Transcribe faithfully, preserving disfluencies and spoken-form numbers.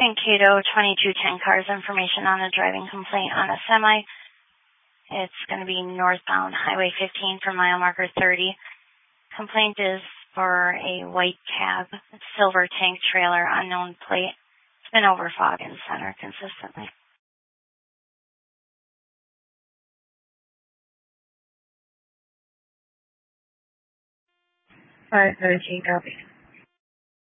Mankato twenty-two ten cars, information on a driving complaint on a semi. It's going to be northbound Highway fifteen for mile marker thirty. Complaint is for a white cab, silver tank trailer, unknown plate. It's been over fog in center consistently. five thirteen, copy.